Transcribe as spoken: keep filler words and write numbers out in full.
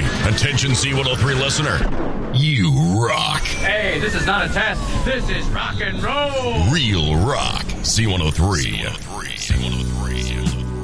Hey, attention C one oh three listener. You rock. Hey, this is not a test. This is rock and roll. Real rock. C one oh three. C one oh three. C one oh three.